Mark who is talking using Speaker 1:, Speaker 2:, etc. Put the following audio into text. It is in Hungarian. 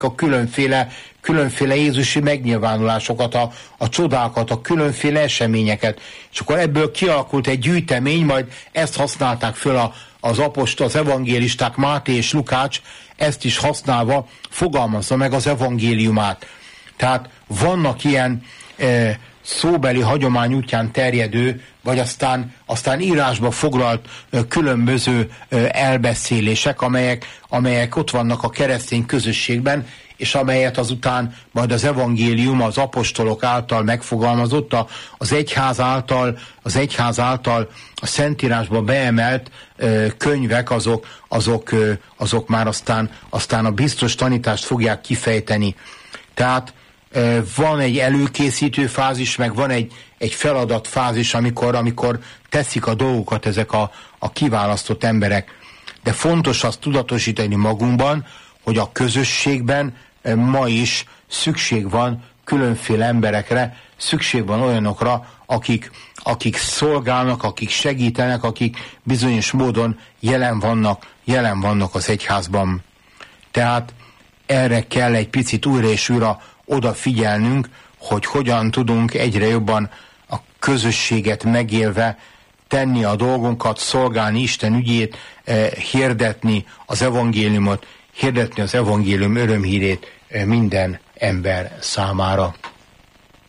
Speaker 1: a különféle Jézusi megnyilvánulásokat, a csodákat, a különféle eseményeket. És akkor ebből kialakult egy gyűjtemény, majd ezt használták föl az evangélisták, Máté és Lukács, ezt is használva fogalmazza meg az evangéliumát. Tehát vannak ilyen szóbeli hagyomány útján terjedő, vagy aztán írásba foglalt különböző elbeszélések, amelyek ott vannak a keresztény közösségben, és amelyet azután majd az evangélium az apostolok által megfogalmazott, az egyház által a Szentírásba beemelt könyvek, azok már aztán a biztos tanítást fogják kifejteni. Tehát van egy előkészítő fázis, meg van egy feladatfázis, amikor teszik a dolgokat ezek a kiválasztott emberek. De fontos azt tudatosítani magunkban, hogy a közösségben ma is szükség van különféle emberekre, szükség van olyanokra, akik szolgálnak, akik segítenek, akik bizonyos módon jelen vannak az egyházban. Tehát erre kell egy picit újra és újra odafigyelnünk, hogy hogyan tudunk egyre jobban a közösséget megélve tenni a dolgunkat, szolgálni Isten ügyét, hirdetni az evangéliumot, hirdetni az evangélium örömhírét minden ember számára.